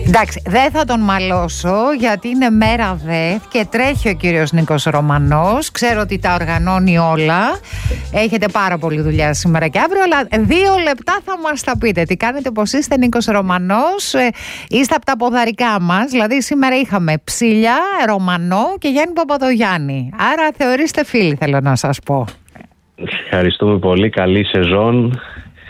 Εντάξει, δεν θα τον μαλώσω γιατί είναι μέρα ΔΕΘ και τρέχει ο κύριος Νίκος Ρωμανός. Ξέρω ότι τα οργανώνει όλα. Έχετε πάρα πολλή δουλειά σήμερα και αύριο, αλλά 2 λεπτά θα μας τα πείτε. Τι κάνετε, πώς είστε? Νίκος Ρωμανός, είστε από τα ποδαρικά μας. Δηλαδή σήμερα είχαμε Ψήλια, Ρωμανό και Γιάννη Παπαδογιάννη. Άρα θεωρήστε φίλοι, θέλω να σας πω. Ευχαριστούμε πολύ, καλή σεζόν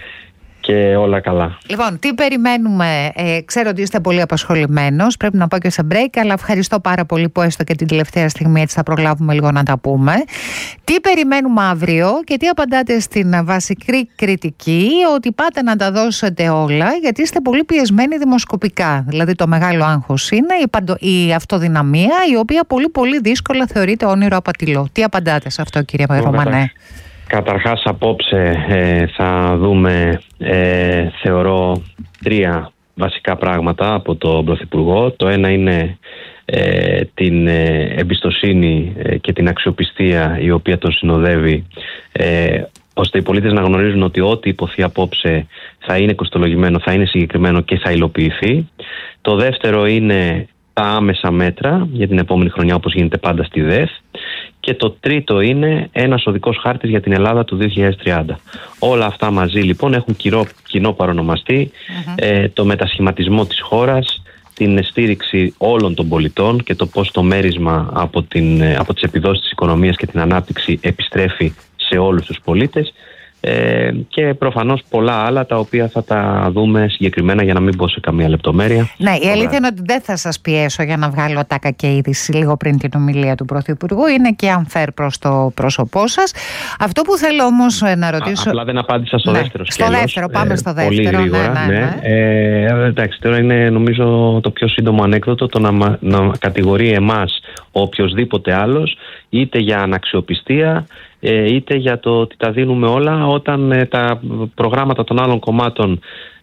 και όλα καλά. Λοιπόν, τι περιμένουμε? Ξέρω ότι είστε πολύ απασχολημένος, πρέπει να πάω και σε break, αλλά ευχαριστώ πάρα πολύ που έστω και την τελευταία στιγμή έτσι θα προλάβουμε λίγο να τα πούμε. Τι περιμένουμε αύριο και τι απαντάτε στην βασική κριτική ότι πάτε να τα δώσετε όλα γιατί είστε πολύ πιεσμένοι δημοσκοπικά. Δηλαδή το μεγάλο άγχος είναι η αυτοδυναμία, η οποία πολύ πολύ δύσκολα θεωρείται όνειρο απατηλό. Τι απαντάτε σε αυτό, κύριε Ρωμανέ? Καταρχάς απόψε θα δούμε, θεωρώ, 3 βασικά πράγματα από τον Πρωθυπουργό. Το ένα είναι την εμπιστοσύνη και την αξιοπιστία η οποία τον συνοδεύει, ώστε οι πολίτες να γνωρίζουν ότι ό,τι υποθεί απόψε θα είναι κοστολογημένο, θα είναι συγκεκριμένο και θα υλοποιηθεί. Το δεύτερο είναι τα άμεσα μέτρα για την επόμενη χρονιά, όπως γίνεται πάντα στη ΔΕΘ. Και το τρίτο είναι ένας οδικός χάρτης για την Ελλάδα του 2030. Όλα αυτά μαζί λοιπόν έχουν κοινό παρονομαστή, το μετασχηματισμό της χώρας, την στήριξη όλων των πολιτών και το πώς το μέρισμα από τις επιδόσεις της οικονομίας και την ανάπτυξη επιστρέφει σε όλους τους πολίτες. Και προφανώς πολλά άλλα τα οποία θα τα δούμε συγκεκριμένα για να μην πω σε καμία λεπτομέρεια. Ναι, η αλήθεια είναι ότι δεν θα σας πιέσω για να βγάλω τάκα και είδηση λίγο πριν την ομιλία του Πρωθυπουργού. Είναι και unfair προς το πρόσωπό σας. Αυτό που θέλω όμως να ρωτήσω. Απλά δεν απάντησα στο δεύτερο σκέλος. Στο δεύτερο, πάμε στο δεύτερο. Πολύ γρήγορα. Εντάξει, τώρα είναι νομίζω το πιο σύντομο ανέκδοτο το να κατηγορεί εμάς ο οποιοσδήποτε άλλος, είτε για αναξιοπιστία, είτε για το ότι τα δίνουμε όλα όταν τα προγράμματα των άλλων κομμάτων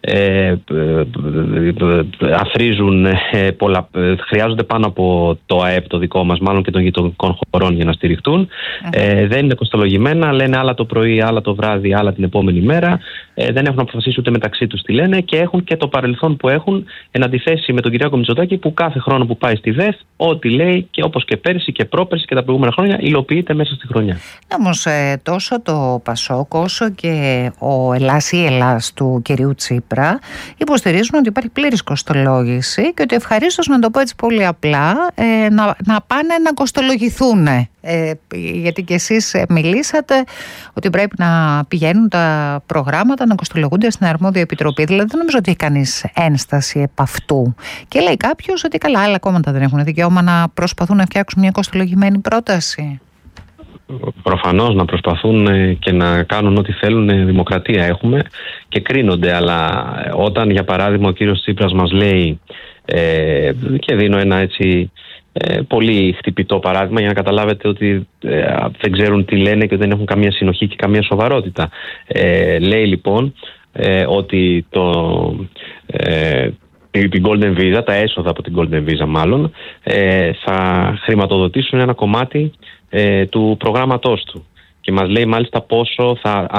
αφρίζουν χρειάζονται πάνω από το ΑΕΠ το δικό μας, μάλλον και των γειτονικών χωρών για να στηριχτούν. Δεν είναι κοστολογημένα, λένε άλλα το πρωί, άλλα το βράδυ, άλλα την επόμενη μέρα. Δεν έχουν αποφασίσει ούτε μεταξύ τους τι λένε και έχουν και το παρελθόν που έχουν εν αντιθέσει με τον Κυριάκο Μητσοτάκη, που κάθε χρόνο που πάει στη ΔΕΘ, ό,τι λέει και όπως και πέρυσι και πρόπερσι και τα προηγούμενα χρόνια, υλοποιείται μέσα στη χρονιά. Όμως τόσο το ΠΑΣΟΚ όσο και ο Ελλάς ή Ελλάς του κυρίου Τσίπρα υποστηρίζουν ότι υπάρχει πλήρης κοστολόγηση και ότι ευχαρίστως, να το πω έτσι πολύ απλά, να πάνε να κοστολογηθούν. Γιατί και εσείς μιλήσατε ότι πρέπει να πηγαίνουν τα προγράμματα να κοστολογούνται στην αρμόδια επιτροπή. Δηλαδή δεν νομίζω ότι έχει κανείς ένσταση επ' αυτού. Και λέει κάποιος ότι καλά, άλλα κόμματα δεν έχουν δικαίωμα να προσπαθούν να φτιάξουν μια κοστολογημένη πρόταση. Προφανώς να προσπαθούν και να κάνουν ό,τι θέλουν, δημοκρατία έχουμε και κρίνονται, αλλά όταν για παράδειγμα ο κύριος Τσίπρας μας λέει και δίνω ένα έτσι πολύ χτυπητό παράδειγμα για να καταλάβετε ότι δεν ξέρουν τι λένε και δεν έχουν καμία συνοχή και καμία σοβαρότητα. Λέει λοιπόν ότι την Golden Visa, τα έσοδα από την Golden Visa μάλλον, θα χρηματοδοτήσουν ένα κομμάτι του προγράμματός του. Και μας λέει μάλιστα πόσο θα